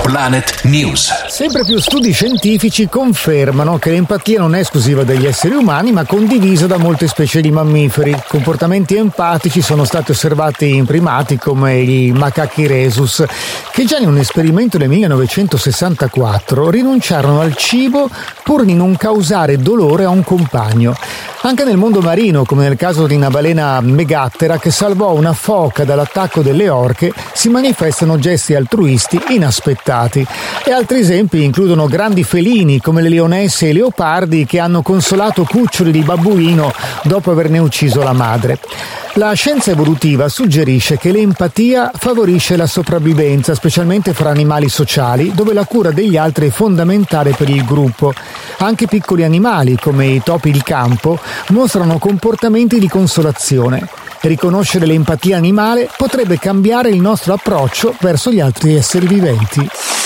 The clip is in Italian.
Planet News. Sempre più studi scientifici confermano che l'empatia non è esclusiva degli esseri umani, ma condivisa da molte specie di mammiferi. Comportamenti empatici sono stati osservati in primati come i macachi rhesus, che già in un esperimento del 1964 rinunciarono al cibo pur di non causare dolore a un compagno. Anche nel mondo marino, come nel caso di una balena megattera che salvò una foca dall'attacco delle orche, si manifestano gesti altruisti inaspettati. E altri esempi includono grandi felini come le leonesse e i leopardi che hanno consolato cuccioli di babbuino dopo averne ucciso la madre. La scienza evolutiva suggerisce che l'empatia favorisce la sopravvivenza, specialmente fra animali sociali, dove la cura degli altri è fondamentale per il gruppo. Anche piccoli animali, come i topi di campo, mostrano comportamenti di consolazione. Riconoscere l'empatia animale potrebbe cambiare il nostro approccio verso gli altri esseri viventi.